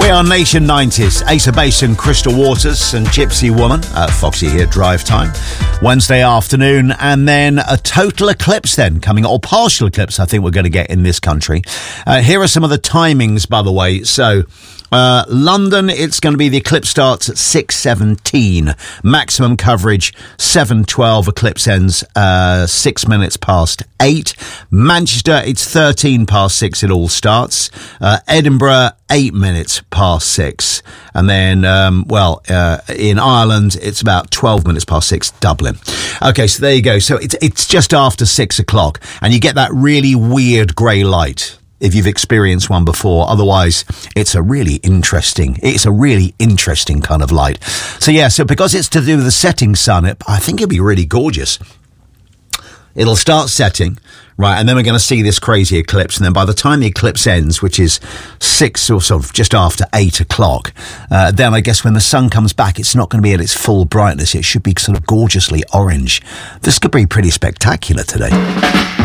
we are, Nation 90s. Asa Basin, Crystal Waters and Gypsy Woman. Foxy here, drive time. Wednesday afternoon, and then a total eclipse then coming, or partial eclipse I think we're going to get in this country. Here are some of the timings, by the way. So, London, it's going to be the eclipse starts at 6:17. Maximum coverage 7:12. Eclipse ends 6 minutes past 8. Manchester, it's 13 past 6. It all starts. Edinburgh, 8 minutes past 6. And then, in Ireland, it's about 12 minutes past 6. Dublin. Okay, so there you go. So it's just after 6 o'clock, and you get that really weird grey light, if you've experienced one before. Otherwise, it's a really interesting kind of light. So yeah, so because it's to do with the setting sun, I think it'll be really gorgeous. It'll start setting, right, and then we're going to see this crazy eclipse, and then by the time the eclipse ends, which is 6 or sort of just after 8 o'clock, then I guess when the sun comes back, it's not going to be at its full brightness. It should be sort of gorgeously orange. This could be pretty spectacular today.